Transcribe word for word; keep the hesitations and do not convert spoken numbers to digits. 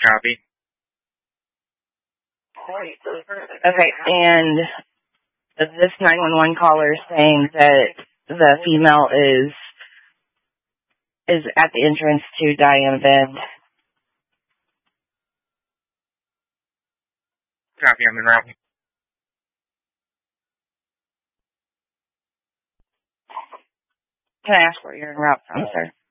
Copy. Okay, and this nine one one caller is saying that the female is is at the entrance to Diana Bend. Copy, I'm in route. Can I ask where you're en route from, sir?